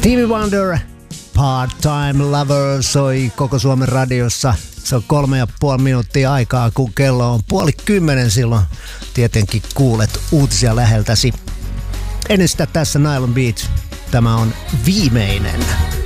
Stevie Wonder, Part-Time Lover soi koko Suomen radiossa. Se on 3,5 minuuttia aikaa, kun kello on 9:30 silloin. Tietenkin kuulet uutisia läheltäsi. Ennen sitä tässä Nylon Beat. Tämä on viimeinen.